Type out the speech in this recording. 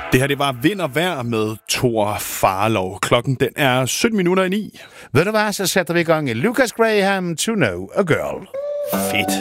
Det her, det var Vind og Vejr med Thor Farlov. Klokken, den er 17:09. Ved du hvad, så sætter vi i gang i Lucas Graham, To Know a Girl. Fedt.